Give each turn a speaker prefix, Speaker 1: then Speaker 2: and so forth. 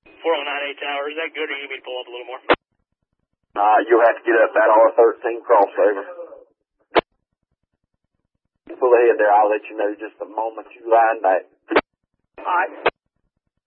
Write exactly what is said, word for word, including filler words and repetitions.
Speaker 1: four oh nine eight Tower, is that good, or you need me to pull up a little more?
Speaker 2: Uh, you'll have to get up that R thirteen crossover. Pull ahead there, I'll let you know just the moment you line back.
Speaker 1: All right.